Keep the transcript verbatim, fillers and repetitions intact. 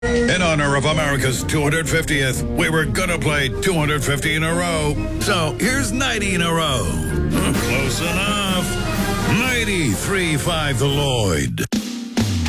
In honor of America's two hundred fiftieth, we were gonna play two hundred fifty in a row. So here's ninety in a row. Close enough. ninety-three point five The Lloyd.